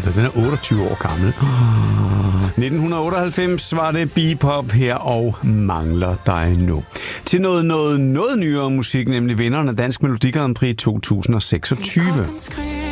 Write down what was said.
så den er 28 år gammel. 1998 var det Bebop her og Mangler dig nu. Til noget nyere musik, nemlig vinderen af Dansk Melodi Grand Prix 2026.